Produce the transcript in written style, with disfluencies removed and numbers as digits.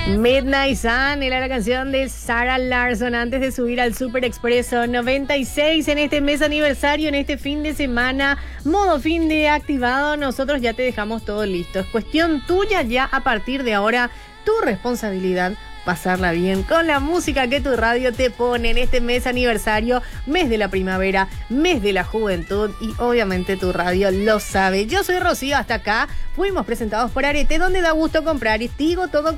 Midnight Sun era la canción de Sarah Larsson antes de subir al Super Expreso 96 en este mes aniversario, en este fin de semana, modo fin de activado. Nosotros ya te dejamos todo listo. Es cuestión tuya ya a partir de ahora, tu responsabilidad. Pasarla bien con la música que tu radio te pone en este mes aniversario, mes de la primavera, mes de la juventud y obviamente tu radio lo sabe. Yo soy Rocío, hasta acá fuimos presentados por Arete, donde da gusto comprar y digo todo